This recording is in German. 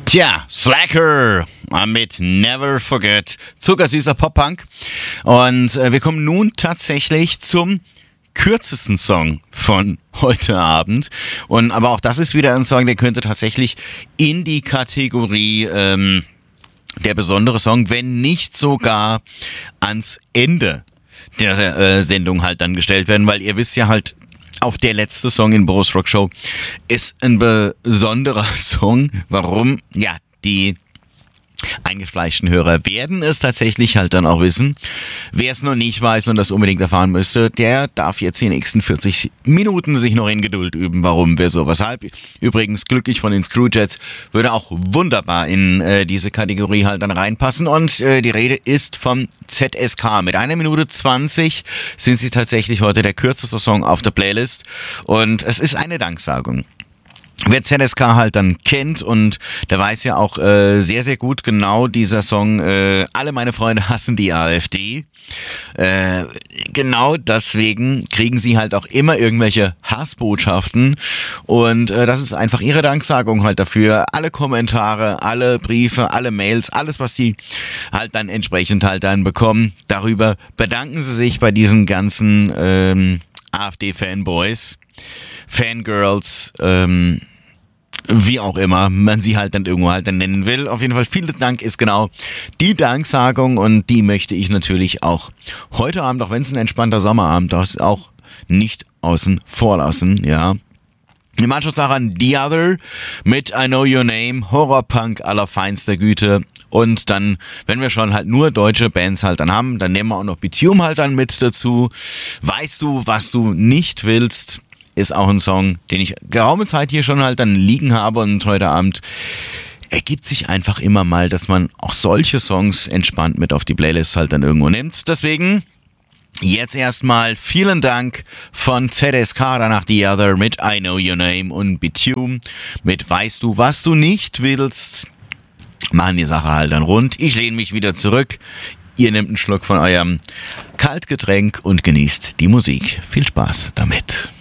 Tja, Slacker mit Never Forget, zuckersüßer Pop-Punk. Und wir kommen nun tatsächlich zum kürzesten Song von heute Abend. Aber auch das ist wieder ein Song, der könnte tatsächlich in die Kategorie der besondere Song, wenn nicht sogar ans Ende der Sendung halt dann gestellt werden, weil ihr wisst ja halt, auch der letzte Song in Boris Rock Show ist ein besonderer Song. Warum? Ja, die eingefleischten Hörer werden es tatsächlich halt dann auch wissen. Wer es noch nicht weiß und das unbedingt erfahren müsste, der darf jetzt die nächsten 40 Minuten sich noch in Geduld üben. Warum, wieso, weshalb. Übrigens, Glücklich von den Screwjets würde auch wunderbar in diese Kategorie halt dann reinpassen. Und die Rede ist vom ZSK. Mit 1 Minute 20 sind sie tatsächlich heute der kürzeste Song auf der Playlist. Und es ist eine Danksagung. Wer ZSK halt dann kennt und der weiß ja auch sehr, sehr gut genau dieser Song, alle meine Freunde hassen die AfD. Genau deswegen kriegen sie halt auch immer irgendwelche Hassbotschaften und das ist einfach ihre Danksagung halt dafür. Alle Kommentare, alle Briefe, alle Mails, alles was die halt dann entsprechend halt dann bekommen, darüber bedanken sie sich bei diesen ganzen AfD-Fanboys, Fangirls, wie auch immer man sie halt dann irgendwo halt dann nennen will. Auf jeden Fall vielen Dank ist genau die Danksagung und die möchte ich natürlich auch heute Abend, auch wenn es ein entspannter Sommerabend ist, auch nicht außen vor lassen, ja. Im Anschluss daran The Other mit I Know Your Name, Horrorpunk allerfeinster Güte. Und dann, wenn wir schon halt nur deutsche Bands halt dann haben, dann nehmen wir auch noch Bitumen halt dann mit dazu. Weißt du, was du nicht willst, ist auch ein Song, den ich geraume Zeit hier schon halt dann liegen habe und heute Abend ergibt sich einfach immer mal, dass man auch solche Songs entspannt mit auf die Playlist halt dann irgendwo nimmt. Deswegen jetzt erstmal vielen Dank von ZSK, danach The Other mit I Know Your Name und Bitume mit Weißt du, was du nicht willst. Machen die Sache halt dann rund. Ich lehne mich wieder zurück. Ihr nehmt einen Schluck von eurem Kaltgetränk und genießt die Musik. Viel Spaß damit.